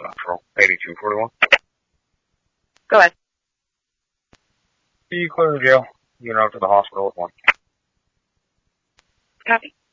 Central, 8241. Go ahead. You clear the jail. You get out to the hospital at 1. Copy.